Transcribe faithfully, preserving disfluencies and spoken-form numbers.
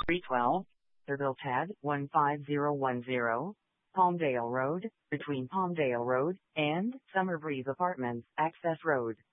three twelve, Serviltad one five zero one zero, Palmdale Road, between Palmdale Road and Summer Breeze Apartments, Access Road.